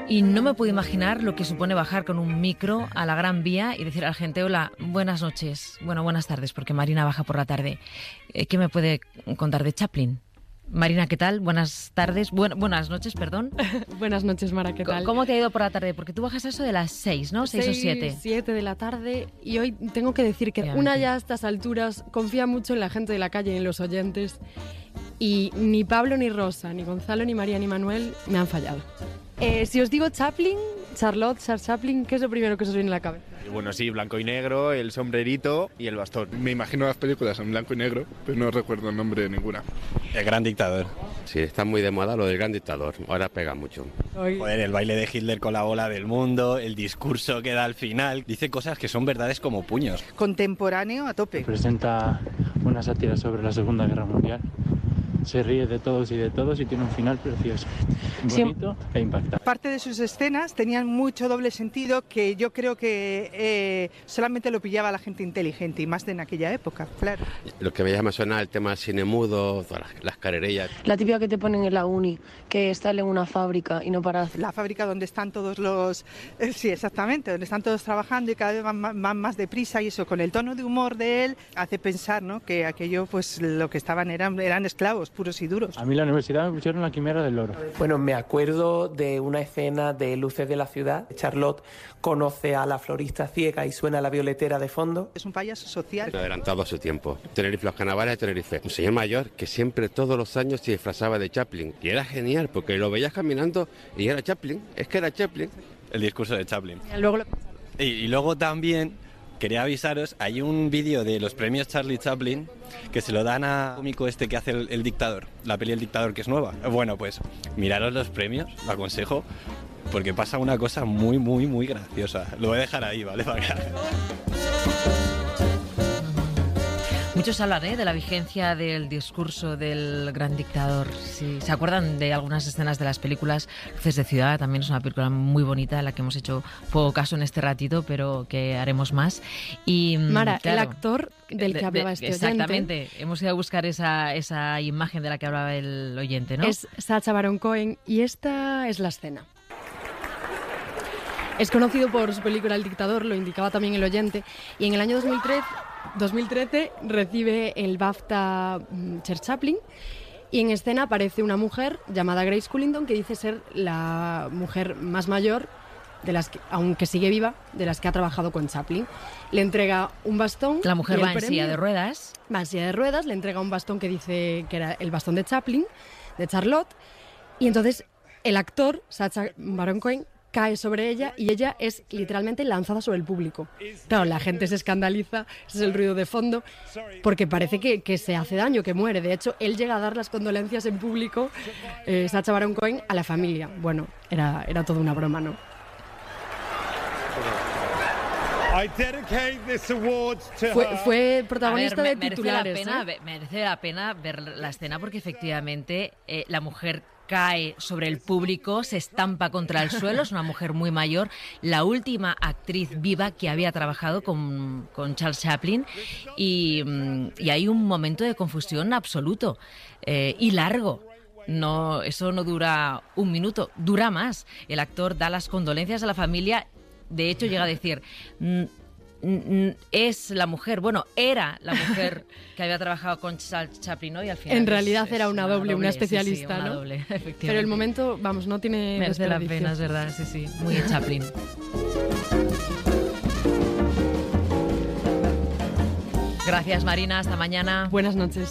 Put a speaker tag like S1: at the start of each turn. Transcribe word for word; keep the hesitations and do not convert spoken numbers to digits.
S1: Y no me puedo imaginar lo que supone bajar con un micro a la Gran Vía y decir a la gente, hola, buenas noches, bueno, buenas tardes, porque Marina baja por la tarde. ¿Qué me puede contar de Chaplin? Marina, ¿qué tal? Buenas tardes, Buen, buenas noches, perdón.
S2: Buenas noches, Mara, ¿qué tal?
S1: ¿Cómo te ha ido por la tarde? Porque tú bajas a eso de las seis, ¿no? Seis, seis o siete.
S2: Siete de la tarde, y hoy tengo que decir que una ya a estas alturas confía mucho en la gente de la calle y en los oyentes, y ni Pablo, ni Rosa, ni Gonzalo, ni María, ni Manuel me han fallado. Eh, si os digo Chaplin, Charlotte, Charles Chaplin, ¿qué es lo primero que os viene a la cabeza?
S3: Bueno, sí, blanco y negro, el sombrerito y el bastón. Me imagino las películas en blanco y negro, pero no recuerdo el nombre de ninguna.
S4: El Gran Dictador.
S5: Sí, está muy de moda lo del Gran Dictador, ahora pega mucho.
S4: Joder, el baile de Hitler con la bola del mundo, el discurso que da al final, dice cosas que son verdades como puños.
S6: Contemporáneo a tope.
S7: Presenta una sátira sobre la Segunda Guerra Mundial. Se ríe de todos y de todos y tiene un final precioso, bonito sí. e impactante.
S6: Parte de sus escenas tenían mucho doble sentido que yo creo que eh, solamente lo pillaba la gente inteligente y más de en aquella época, claro.
S5: Lo que me llama suena el tema del cine mudo, las, las carrerillas.
S8: La típica que te ponen en la uni, que está en una fábrica y no para.
S6: La fábrica donde están todos los... Eh, sí, exactamente, donde están todos trabajando y cada vez van, van, van más deprisa y eso, con el tono de humor de él, hace pensar, ¿no?, que aquello, pues lo que estaban eran, eran esclavos puros y duros.
S7: A mí en la universidad me pusieron la quimera del oro.
S9: Bueno, me acuerdo de una escena de Luces de la Ciudad. Charlotte conoce a la florista ciega y suena la violetera de fondo.
S6: Es un payaso social.
S5: Adelantado a su tiempo. Tenerife, los carnavales de Tenerife. Un señor mayor que siempre, todos los años, se disfrazaba de Chaplin. Y era genial, porque lo veías caminando y era Chaplin. Es que era Chaplin.
S4: El discurso de Chaplin.
S2: Y luego, lo...
S4: y, y luego también... Quería avisaros, hay un vídeo de los premios Charlie Chaplin que se lo dan a un cómico este que hace el, el dictador, la peli El Dictador, que es nueva. Bueno, pues miraros los premios, lo aconsejo, porque pasa una cosa muy, muy, muy graciosa. Lo voy a dejar ahí, ¿vale? Para que...
S1: Muchos hablan ¿eh? de la vigencia del discurso del Gran Dictador. Sí, ¿se acuerdan de algunas escenas de las películas? Luces de Ciudad también es una película muy bonita, a la que hemos hecho poco caso en este ratito, pero que haremos más. Y
S2: Mara,
S1: claro,
S2: el actor del que hablaba este
S1: exactamente,
S2: oyente...
S1: Exactamente, hemos ido a buscar esa, esa imagen de la que hablaba el oyente, ¿no?
S2: Es Sacha Baron Cohen, y esta es la escena. Es conocido por su película El Dictador, lo indicaba también el oyente, y en el año dos mil trece... dos mil trece recibe el BAFTA Charles Chaplin, y en escena aparece una mujer llamada Grace Cullington que dice ser la mujer más mayor de las que, aunque sigue viva, de las que ha trabajado con Chaplin. Le entrega un bastón.
S1: La mujer va en
S2: premio,
S1: silla de ruedas.
S2: Va en silla de ruedas, le entrega un bastón que dice que era el bastón de Chaplin, de Charlotte, y entonces el actor, Sacha Baron Cohen, cae sobre ella y ella es literalmente lanzada sobre el público. Claro, la gente se escandaliza, ese es el ruido de fondo, porque parece que, que se hace daño, que muere. De hecho, él llega a dar las condolencias en público, eh, Sacha Baron Cohen, a la familia. Bueno, era, era toda una broma, ¿no? Fue, fue protagonista
S1: ver,
S2: de titulares.
S1: Merece la, pena,
S2: ¿eh?
S1: merece la pena ver la escena porque efectivamente eh, la mujer cae sobre el público, se estampa contra el suelo, es una mujer muy mayor, la última actriz viva que había trabajado con, con Charles Chaplin, y, y hay un momento de confusión absoluto eh, y largo. No, eso no dura un minuto, dura más. El actor da las condolencias a la familia, de hecho llega a decir... es la mujer, bueno, era la mujer que había trabajado con Charles Chaplin, ¿no? Y al final
S2: en realidad
S1: es,
S2: era
S1: es
S2: una,
S1: una
S2: doble,
S1: doble,
S2: una especialista,
S1: sí, sí, una
S2: ¿no?
S1: doble, efectivamente.
S2: Pero el momento, vamos, no tiene
S1: merece la
S2: desperdicio.
S1: pena, es verdad, sí, sí, muy Chaplin. Gracias, Marina, hasta mañana.
S2: Buenas noches.